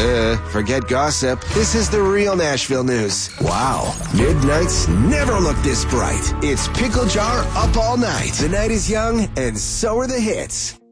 Forget gossip. This is the real Nashville news. Wow. Midnights never look this bright. It's Pickle Jar up all night. The night is young, and so are the hits.